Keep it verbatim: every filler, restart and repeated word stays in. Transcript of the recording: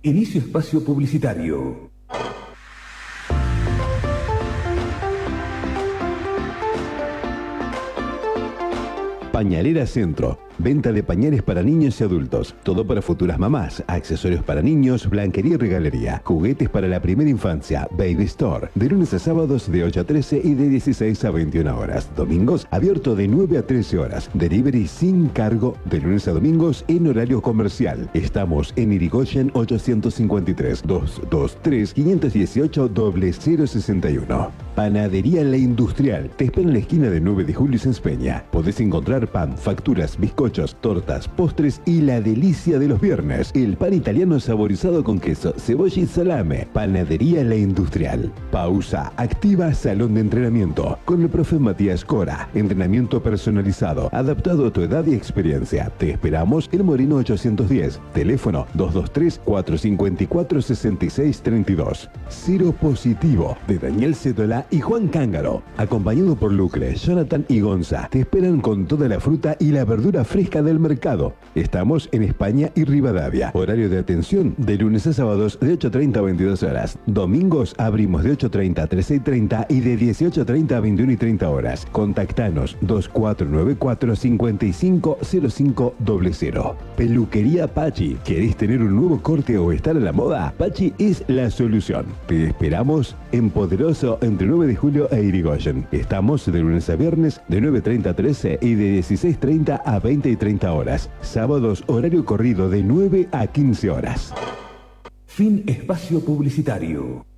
Inicio espacio publicitario. Pañalera Centro. Venta de pañales para niños y adultos. Todo para futuras mamás. Accesorios para niños, blanquería y regalería. Juguetes para la primera infancia. Baby Store. De lunes a sábados de ocho a trece y de dieciséis a veintiuna horas. Domingos abierto de nueve a trece horas. Delivery sin cargo de lunes a domingos en horario comercial. Estamos en Irigoyen ochocientos cincuenta y tres, doscientos veintitrés, quinientos dieciocho, cero sesenta y uno. Panadería La Industrial. Te espera en la esquina de nueve de julio y Sáenz Peña. Podés encontrar pan, facturas, bizcochos, tortas, postres y la delicia de los viernes, el pan italiano saborizado con queso, cebolla y salame. Panadería La Industrial. Pausa activa salón de entrenamiento con el profe Matías Cora. Entrenamiento personalizado, adaptado a tu edad y experiencia. Te esperamos en Moreno ochocientos diez. Teléfono dos dos tres, cuatro cinco cuatro, seis seis tres dos. Cero Positivo de Daniel Cétola y Juan Cángaro. Acompañado por Lucre, Jonathan y Gonza. Te esperan con toda la fruta y la verdura fresca del mercado. Estamos en España y Rivadavia. Horario de atención de lunes a sábados de ocho treinta a veintidós horas. Domingos abrimos de ocho treinta a trece y treinta y de dieciocho treinta a veintiuna y treinta horas. Contactanos dos cuatro nueve cuatro, cinco cinco cero cinco cero cero. Peluquería Pachi. ¿Querés tener un nuevo corte o estar a la moda? Pachi es la solución. Te esperamos en Poderoso entre nueve de julio e Irigoyen. Estamos de lunes a viernes de nueve treinta a trece y de dieciséis treinta a veinte y treinta horas. Sábados horario corrido de nueve a quince horas. Fin espacio publicitario.